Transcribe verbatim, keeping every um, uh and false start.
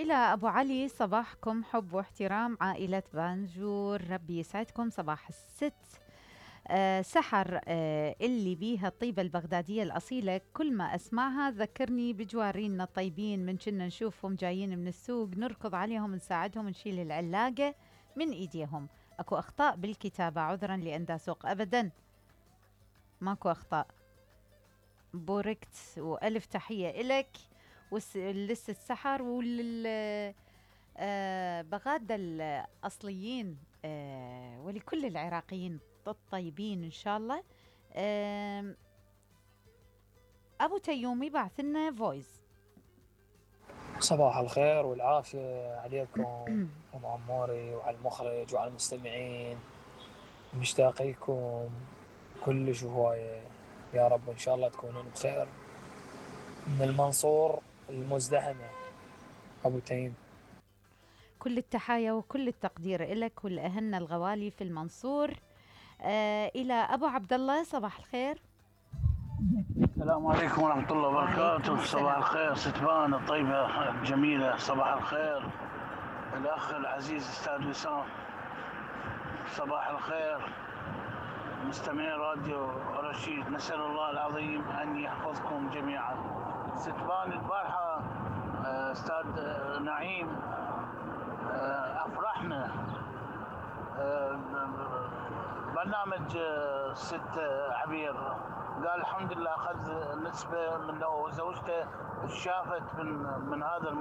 إلى أبو علي، صباحكم حب واحترام عائلة بانجور، ربي يسعدكم صباح الست. آه سحر، آه اللي بيها الطيبة البغدادية الأصيلة، كل ما أسمعها ذكرني بجوارينا الطيبين، من كنا نشوفهم جايين من السوق نركض عليهم نساعدهم نشيل العلاقة من إيديهم. أكو أخطاء بالكتابة، عذرا لأن سوق أبدا ماكو أخطاء. بوركت وألف تحية إلك ولسه السحر ولل آه بغادة الأصليين، آه ولكل العراقيين الطيبين إن شاء الله. آه أبو تيومي بعث لنا فويس. صباح الخير والعافية عليكم أم عموري وعلى المخرج وعلى المستمعين. مشتاقيكم كلش هواية. يا رب إن شاء الله تكونون بخير. من المنصور المزدحمة، أبو تيم. كل التحايا وكل التقدير إلك والأهلنا الغوالي في المنصور. آه إلى أبو عبد الله، صباح الخير. السلام عليكم ورحمة الله وعليكم وبركاته. صباح السلام. الخير ستفان الطيبة الجميلة، صباح الخير الأخ العزيز أستاذ وسام، صباح الخير مستمعي راديو رشيد، نسأل الله العظيم أن يحفظكم جميعا. ستفان البارحة آه، أستاذ آه، نعيم آه، أفرحنا آه، برنامج آه، ست آه، عبير، قال الحمد لله أخذ نسبة من لو زوجته شافت من من هذا